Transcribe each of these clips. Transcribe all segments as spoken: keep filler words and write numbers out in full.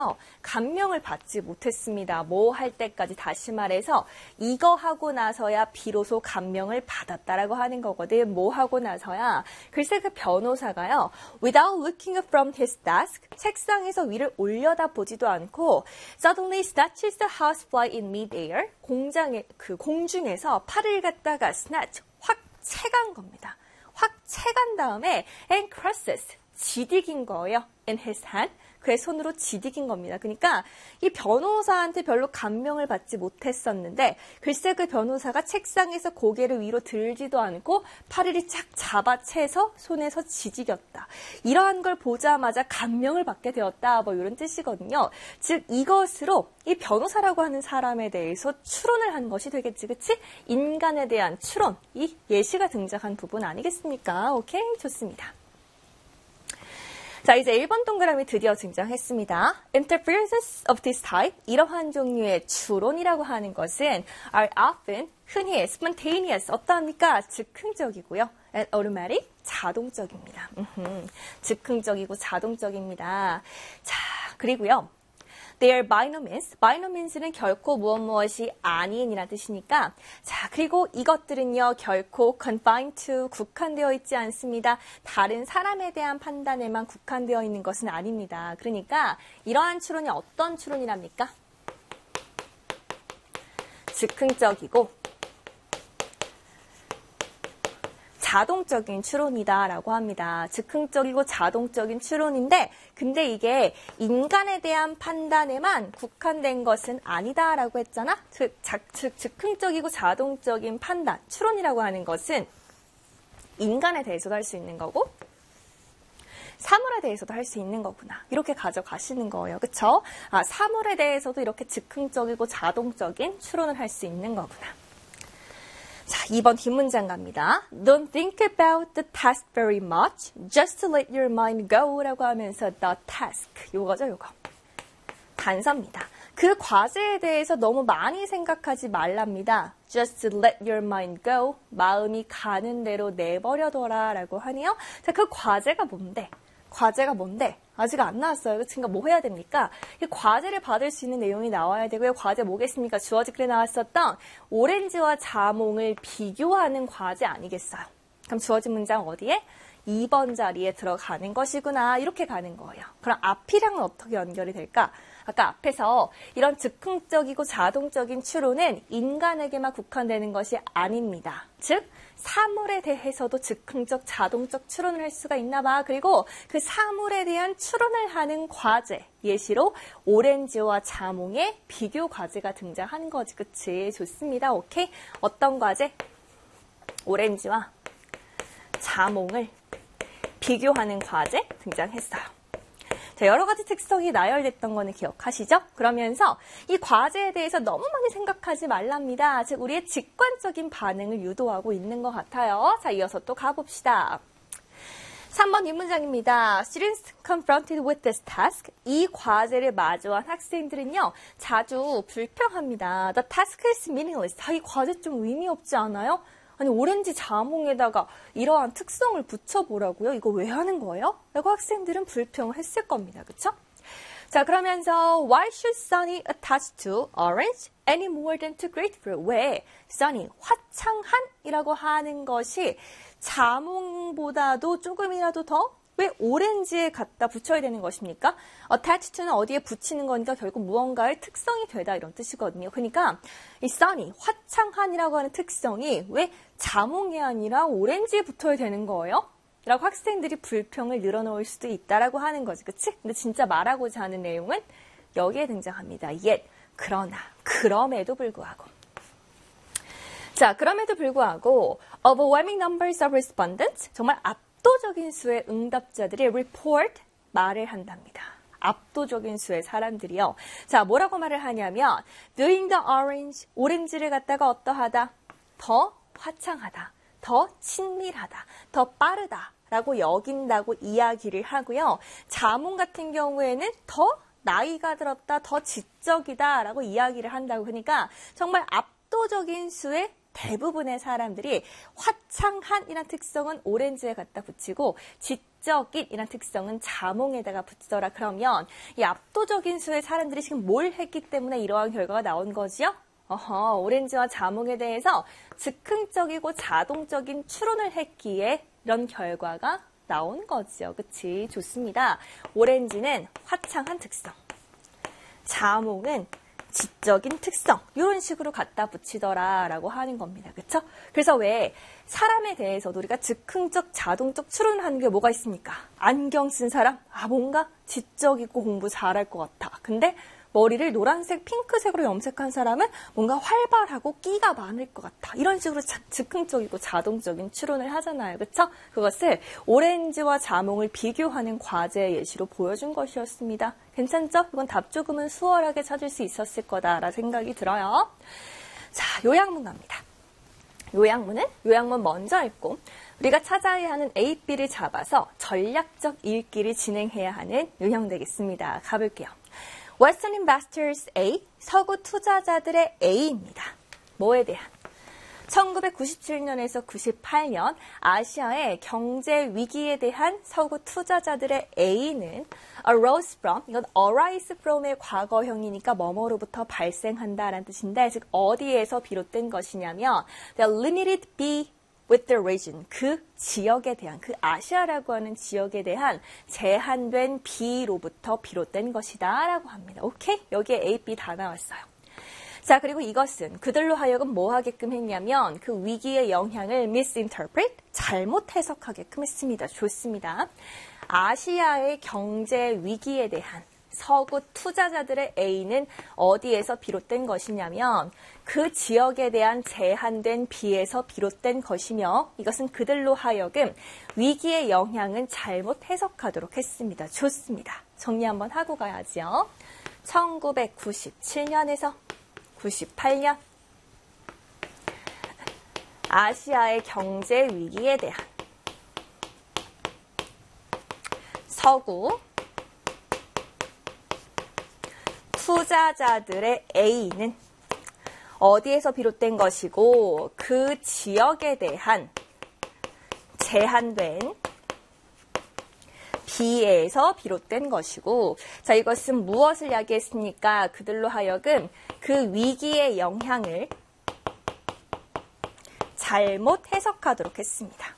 감명을 받지 못했습니다. 뭐 할 때까지 다시 말해서 이거 하고 나서야 비로소 감명을 받았다라고 하는 거거든. 뭐 하고 나서야. 글쎄 그 변호사가요. Without looking up from his desk, 책상에서 위를 올려다보지도 않고 suddenly snatches the housefly in midair, 공장에 그 공중에서 팔을 갖다가 snatch, 확 채간 겁니다. 확 채간 다음에 and crushes, 지디긴 거예요. in his hand. 그의 손으로 지디긴 겁니다. 그러니까 이 변호사한테 별로 감명을 받지 못했었는데 글쎄 그 변호사가 책상에서 고개를 위로 들지도 않고 팔을 쫙 잡아채서 손에서 지지겼다. 이러한 걸 보자마자 감명을 받게 되었다. 뭐 이런 뜻이거든요. 즉 이것으로 이 변호사라고 하는 사람에 대해서 추론을 한 것이 되겠지. 그치? 인간에 대한 추론. 이 예시가 등장한 부분 아니겠습니까? 오케이? 좋습니다. 자, 이제 일 번 동그라미 드디어 등장했습니다. Interferences of this type, 이러한 종류의 추론이라고 하는 것은 are often, 흔히 spontaneous, 어떠합니까? 즉흥적이고요. and automatic, 자동적입니다. 음흠, 즉흥적이고 자동적입니다. 자, 그리고요. They are by no means. by no means는 결코 무엇 무엇이 아닌이라는 뜻이니까 자 그리고 이것들은요 결코 confined to 국한되어 있지 않습니다. 다른 사람에 대한 판단에만 국한되어 있는 것은 아닙니다. 그러니까 이러한 추론이 어떤 추론이랍니까? 즉흥적이고 자동적인 추론이다라고 합니다. 즉흥적이고 자동적인 추론인데 근데 이게 인간에 대한 판단에만 국한된 것은 아니다라고 했잖아. 즉, 즉 즉흥적이고 자동적인 판단, 추론이라고 하는 것은 인간에 대해서도 할 수 있는 거고 사물에 대해서도 할 수 있는 거구나. 이렇게 가져가시는 거예요. 그쵸? 아, 사물에 대해서도 이렇게 즉흥적이고 자동적인 추론을 할 수 있는 거구나. 자, 이 번 뒷문장 갑니다. Don't think about the task very much. Just to let your mind go 라고 하면서 the task. 요거죠, 요거. 단서입니다. 그 과제에 대해서 너무 많이 생각하지 말랍니다. Just to let your mind go. 마음이 가는 대로 내버려둬라 라고 하네요. 자, 그 과제가 뭔데? 과제가 뭔데? 아직 안 나왔어요. 그러니까 뭐 해야 됩니까? 이 과제를 받을 수 있는 내용이 나와야 되고요. 과제 뭐겠습니까? 주어지 글에 나왔었던 오렌지와 자몽을 비교하는 과제 아니겠어요? 그럼 주어진 문장 어디에? 이 번 자리에 들어가는 것이구나. 이렇게 가는 거예요. 그럼 앞이랑은 어떻게 연결이 될까? 아까 앞에서 이런 즉흥적이고 자동적인 추론은 인간에게만 국한되는 것이 아닙니다. 즉 사물에 대해서도 즉흥적, 자동적 추론을 할 수가 있나 봐. 그리고 그 사물에 대한 추론을 하는 과제, 예시로 오렌지와 자몽의 비교 과제가 등장하는 거지. 그치? 좋습니다. 오케이? 어떤 과제? 오렌지와 자몽을 비교하는 과제 등장했어요. 자, 여러 가지 특성이 나열됐던 거는 기억하시죠? 그러면서 이 과제에 대해서 너무 많이 생각하지 말랍니다. 즉 우리의 직관적인 반응을 유도하고 있는 것 같아요. 자, 이어서 또 가봅시다. 삼 번 뒷문장입니다. Students confronted with this task. 이 과제를 마주한 학생들은요. 자주 불평합니다. The task is meaningless. 아, 이 과제 좀 의미 없지 않아요? 아니 오렌지 자몽에다가 이러한 특성을 붙여보라고요? 이거 왜 하는 거예요? 라고 학생들은 불평을 했을 겁니다. 그쵸? 자, 그러면서 Why should Sunny attach to orange any more than to grapefruit? 왜 Sunny, 화창한이라고 하는 것이 자몽보다도 조금이라도 더 왜 오렌지에 갖다 붙여야 되는 것입니까? attach to는 어디에 붙이는 거니까 결국 무언가의 특성이 되다 이런 뜻이거든요. 그러니까 이 sunny, 화창한이라고 하는 특성이 왜 자몽이 아니라 오렌지에 붙어야 되는 거예요? 라고 학생들이 불평을 늘어놓을 수도 있다라고 하는 거지. 그치? 근데 진짜 말하고자 하는 내용은 여기에 등장합니다. yet, 그러나, 그럼에도 불구하고. 자, 그럼에도 불구하고 overwhelming numbers of respondents, 정말 압도적인 수의 응답자들이 report, 말을 한답니다. 압도적인 수의 사람들이요. 자, 뭐라고 말을 하냐면 doing the orange, 오렌지를 갖다가 어떠하다? 더 화창하다, 더 친밀하다, 더 빠르다 라고 여긴다고 이야기를 하고요. 자몽 같은 경우에는 더 나이가 들었다, 더 지적이다 라고 이야기를 한다고. 그러니까 정말 압도적인 수의 대부분의 사람들이 화창한이란 특성은 오렌지에 갖다 붙이고 지적인이란 특성은 자몽에다가 붙이더라. 그러면 이 압도적인 수의 사람들이 지금 뭘 했기 때문에 이러한 결과가 나온 거지요? 어허, 오렌지와 자몽에 대해서 즉흥적이고 자동적인 추론을 했기에 이런 결과가 나온 거지요. 그치? 좋습니다. 오렌지는 화창한 특성, 자몽은 지적인 특성, 이런 식으로 갖다 붙이더라라고 하는 겁니다. 그쵸? 그래서 왜 사람에 대해서도 우리가 즉흥적, 자동적 추론을 하는 게 뭐가 있습니까? 안경 쓴 사람, 아 뭔가 지적이고 공부 잘할 것 같아. 근데 머리를 노란색, 핑크색으로 염색한 사람은 뭔가 활발하고 끼가 많을 것 같아. 이런 식으로 자, 즉흥적이고 자동적인 추론을 하잖아요. 그렇죠? 그것을 오렌지와 자몽을 비교하는 과제 예시로 보여준 것이었습니다. 괜찮죠? 이건 답 조금은 수월하게 찾을 수 있었을 거다라는 생각이 들어요. 자, 요약문 갑니다. 요약문은 요약문 먼저 읽고 우리가 찾아야 하는 A, B를 잡아서 전략적 읽기를 진행해야 하는 요약 되겠습니다. 가볼게요. Western Investors A, 서구 투자자들의 A입니다. 뭐에 대한? 천구백구십칠 년에서 구십팔 년 아시아의 경제 위기에 대한 서구 투자자들의 A는 arose from, 이건 arise from의 과거형이니까 뭐뭐로부터 발생한다라는 뜻인데, 즉 어디에서 비롯된 것이냐면 the limited B with the region, 그 지역에 대한, 그 아시아라고 하는 지역에 대한 제한된 B로부터 비롯된 것이다 라고 합니다. 오케이? 여기에 A, B 다 나왔어요. 자, 그리고 이것은 그들로 하여금 뭐 하게끔 했냐면 그 위기의 영향을 misinterpret, 잘못 해석하게끔 했습니다. 좋습니다. 아시아의 경제 위기에 대한 서구 투자자들의 A는 어디에서 비롯된 것이냐면 그 지역에 대한 제한된 B에서 비롯된 것이며, 이것은 그들로 하여금 위기의 영향은 잘못 해석하도록 했습니다. 좋습니다. 정리 한번 하고 가야죠. 천구백구십칠 년에서 구십팔 년 아시아의 경제 위기에 대한 서구 투자자들의 A는 어디에서 비롯된 것이고 그 지역에 대한 제한된 B에서 비롯된 것이고, 자, 이것은 무엇을 이야기했습니까? 그들로 하여금 그 위기의 영향을 잘못 해석하도록 했습니다.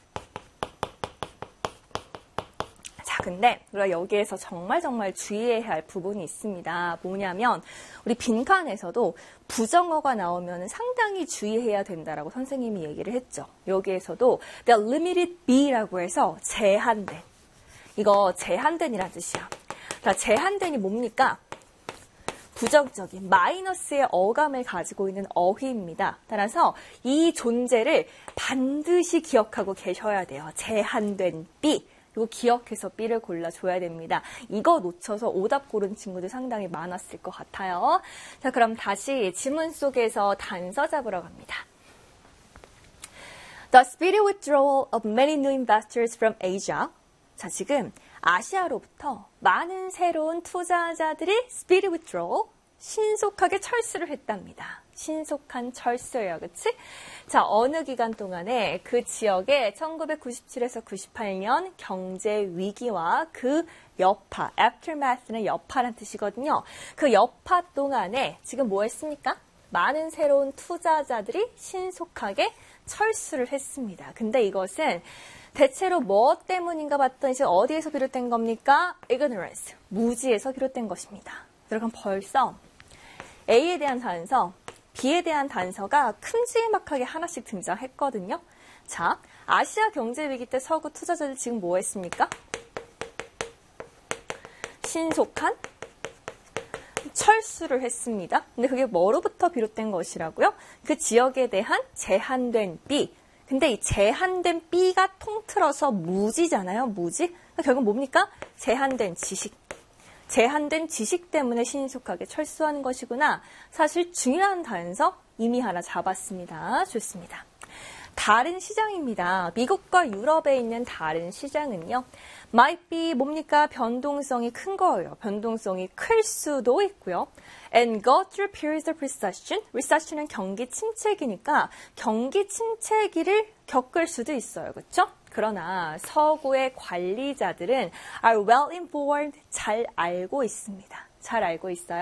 자, 근데 우리가 여기에서 정말 정말 주의해야 할 부분이 있습니다. 뭐냐면 우리 빈칸에서도 부정어가 나오면 상당히 주의해야 된다라고 선생님이 얘기를 했죠. 여기에서도 the limited B라고 해서 제한된, 이거 제한된이란 뜻이야. 자, 제한된이 뭡니까? 부정적인 마이너스의 어감을 가지고 있는 어휘입니다. 따라서 이 존재를 반드시 기억하고 계셔야 돼요. 제한된 B. 이거 기억해서 B를 골라줘야 됩니다. 이거 놓쳐서 오답 고른 친구들 상당히 많았을 것 같아요. 자, 그럼 다시 지문 속에서 단서 잡으러 갑니다. The speedy withdrawal of many new investors from Asia. 자, 지금 아시아로부터 많은 새로운 투자자들이 speedy withdrawal, 신속하게 철수를 했답니다. 신속한 철수예요. 그치? 자, 어느 기간 동안에 그 지역에 천구백구십칠에서 구십팔 년 경제 위기와 그 여파, aftermath는 여파라는 뜻이거든요. 그 여파 동안에 지금 뭐 했습니까? 많은 새로운 투자자들이 신속하게 철수를 했습니다. 근데 이것은 대체로 뭐 때문인가 봤더니 지금 어디에서 비롯된 겁니까? ignorance, 무지에서 비롯된 것입니다. 그럼 벌써 A에 대한 단서, B에 대한 단서가 큼지막하게 하나씩 등장했거든요. 자, 아시아 경제 위기 때 서구 투자자들 지금 뭐 했습니까? 신속한 철수를 했습니다. 근데 그게 뭐로부터 비롯된 것이라고요? 그 지역에 대한 제한된 B. 근데 이 제한된 B가 통틀어서 무지잖아요. 무지. 그러니까 결국 뭡니까? 제한된 지식. 제한된 지식 때문에 신속하게 철수하는 것이구나. 사실 중요한 단서 이미 하나 잡았습니다. 좋습니다. 다른 시장입니다. 미국과 유럽에 있는 다른 시장은요. might be 뭡니까? 변동성이 큰 거예요. 변동성이 클 수도 있고요. And go through periods of recession. recession은 경기 침체기니까 경기 침체기를 겪을 수도 있어요. 그렇죠? 그러나 서구의 관리자들은 are well informed, 잘 알고 있습니다. 잘 알고 있어요.